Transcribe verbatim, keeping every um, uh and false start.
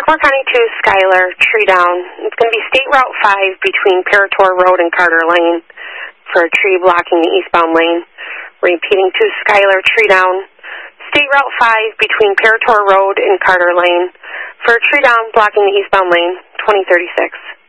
Fauquier County two, Schuyler, tree down. It's going to be State Route five between Parator Road and Carter Lane for a tree blocking the eastbound lane. Repeating to Schuyler, tree down. State Route five between Parator Road and Carter Lane for a tree down blocking the eastbound lane, twenty thirty-six.